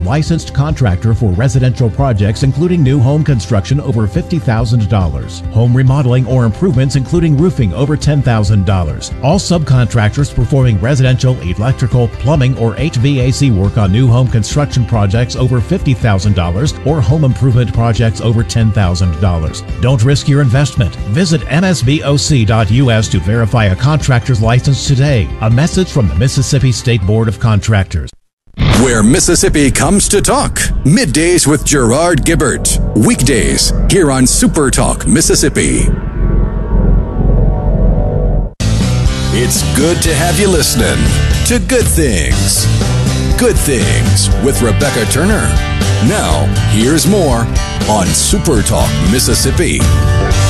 Licensed contractor for residential projects including new home construction over $50,000. Home remodeling or improvements including roofing over $10,000. All subcontractors performing residential, electrical, plumbing, or HVAC work on new home construction projects over $50,000 or home improvement projects over $10,000. Don't risk your investment. Visit msboc.us to verify a contractor's license today. A message from the Mississippi State Board of Contractors. Where Mississippi comes to talk. Middays with Gerard Gibbert. Weekdays here on Super Talk Mississippi. It's good to have you listening to Good Things. Good Things with Rebecca Turner. Now, here's more on Super Talk Mississippi.